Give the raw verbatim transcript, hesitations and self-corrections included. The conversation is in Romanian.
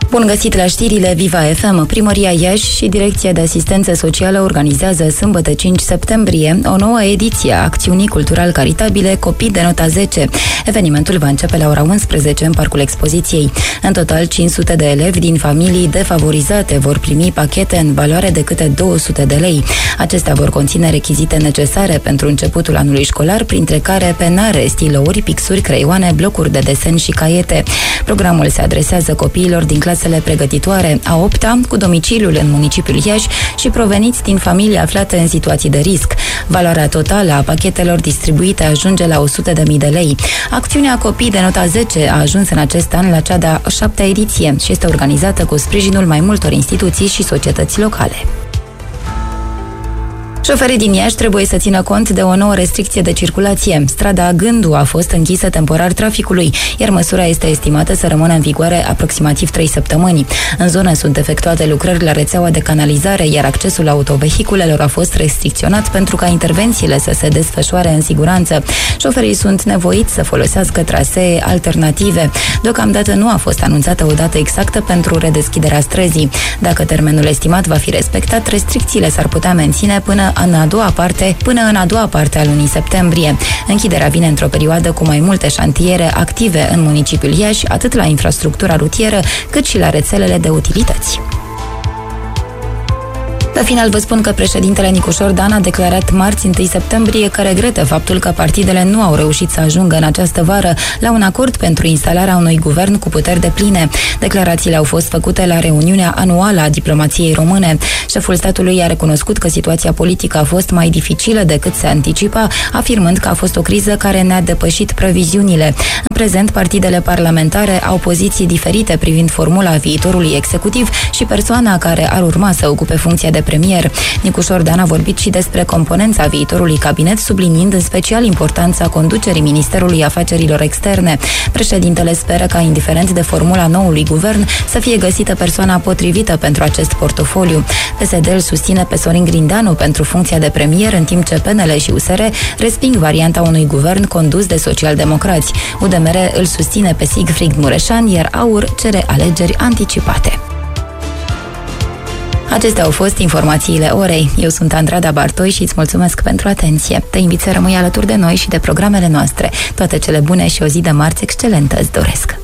Bun găsit la știrile Viva F M. Primăria Iași și Direcția de Asistență Socială organizează sâmbătă cinci septembrie o nouă ediție a acțiunii cultural caritabile Copii de nota zece. Evenimentul va începe la ora unsprezece în Parcul Expoziției. În total, cinci sute de elevi din familii defavorizate vor primi pachete în valoare de câte două sute de lei. Acestea vor conține rechizite necesare pentru începutul anului școlar, printre care penare, stilouri, pixuri, creioane, blocuri de desen și caiete. Programul se adresează copiilor din clasele pregătitoare a opta, cu domiciliul în municipiul Iași și proveniți din familii aflate în situații de risc. Valoarea totală a pachetelor distribuite ajunge la o sută de mii de lei. Acțiunea Copii de nota zece a ajuns în acest an la cea de-a șaptea ediție și este organizată cu sprijinul mai multor instituții și societăți locale. Șoferii din Iași trebuie să țină cont de o nouă restricție de circulație. Strada Gându a fost închisă temporar traficului, iar măsura este estimată să rămână în vigoare aproximativ trei săptămâni. În zonă sunt efectuate lucrări la rețeaua de canalizare, iar accesul autovehiculelor a fost restricționat pentru ca intervențiile să se desfășoare în siguranță. Șoferii sunt nevoiți să folosească trasee alternative. Deocamdată nu a fost anunțată o dată exactă pentru redeschiderea străzii. Dacă termenul estimat va fi respectat, restricțiile s-ar putea menține până în a doua parte, până în a doua parte a lunii septembrie. Închiderea vine într-o perioadă cu mai multe șantiere active în municipiul Iași, atât la infrastructura rutieră, cât și la rețelele de utilități. La final vă spun că președintele Nicușor Dan a declarat marți întâi septembrie că regretă faptul că partidele nu au reușit să ajungă în această vară la un acord pentru instalarea unui guvern cu puteri depline. Declarațiile au fost făcute la reuniunea anuală a diplomației române. Șeful statului a recunoscut că situația politică a fost mai dificilă decât se anticipa, afirmând că a fost o criză care ne-a depășit previziunile. În prezent, partidele parlamentare au poziții diferite privind formula viitorului executiv și persoana care ar urma să ocupe funcția de premier. Nicușor Dan a vorbit și despre componența viitorului cabinet, subliniind în special importanța conducerii Ministerului Afacerilor Externe. Președintele speră ca, indiferent de formula noului guvern, să fie găsită persoana potrivită pentru acest portofoliu. P S D îl susține pe Sorin Grindeanu pentru funcția de premier, în timp ce P N L și U S R resping varianta unui guvern condus de socialdemocrați. U D M R îl susține pe Siegfried Mureșan, iar A U R cere alegeri anticipate. Acestea au fost informațiile orei. Eu sunt Andrada Bartoi și îți mulțumesc pentru atenție. Te invit să rămâi alături de noi și de programele noastre. Toate cele bune și o zi de marți excelentă îți doresc!